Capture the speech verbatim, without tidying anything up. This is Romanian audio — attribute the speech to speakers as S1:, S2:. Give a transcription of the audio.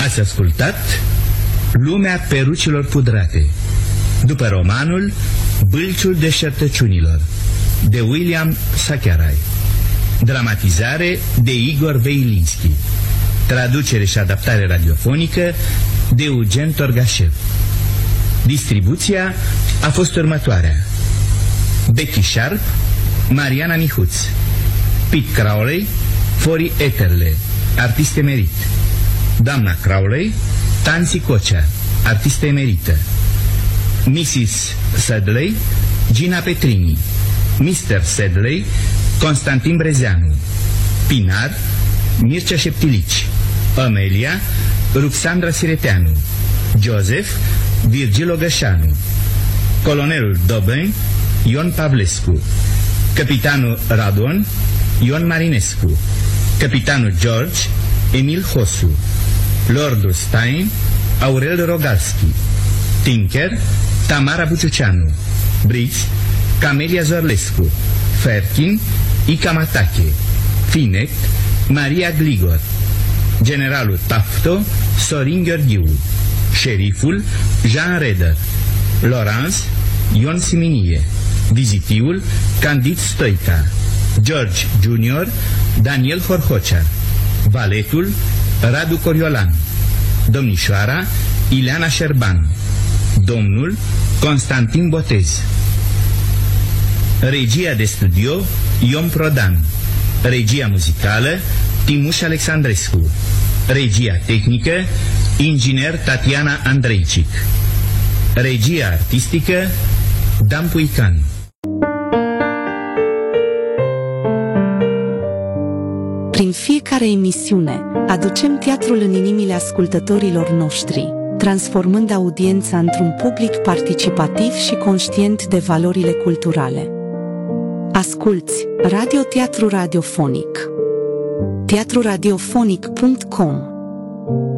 S1: Ați ascultat Lumea perucilor pudrate, după romanul Bâlciul deșertăciunilor, de William Sacherai. Dramatizare de Igor Veilinski. Traducere și adaptare radiofonică de Eugen Torgașev. Distribuția a fost următoarea: Becky Sharp, Mariana Mihuț, Pete Crowley, Fori Eterle, artist emerit; doamna Crowley, Tansi Cocea, artistă emerită; missus Sedley, Gina Petrini; mister Sedley, Constantin Brezeanu; Pinar, Mircea Șeptilici; Amelia, Ruxandra Sireteanu; Joseph, Virgil Ogășanu; colonelul Doben, Ion Pavlescu; capitanul Radon, Ion Marinescu; capitanul George, Emil Hosu; lordul Stein, Aurel Rogalski; Tinker, Tamara Buciuceanu; Briggs, Camelia Zorlescu; Ferkin, Ica Matache; Finet, Maria Gligor; generalul Tafto, Sorin Gheorghiu; șeriful, Jean Reder; Laurence, Ion Siminie; vizitiul, Candid Stoica; George Junior, Daniel Horhocea; valetul, Radu Coriolan; domnișoara, Ileana Șerban; domnul, Constantin Botez. Regia de studio, Ion Prodan. Regia muzicală, Timuș Alexandrescu. Regia tehnică, inginer Tatiana Andreicic. Regia artistică, Dan Puican.
S2: Prin fiecare emisiune, aducem teatrul în inimile ascultătorilor noștri, transformând audiența într-un public participativ și conștient de valorile culturale. Asculți Radio Teatru Radiofonic. teatru radiofonic punct com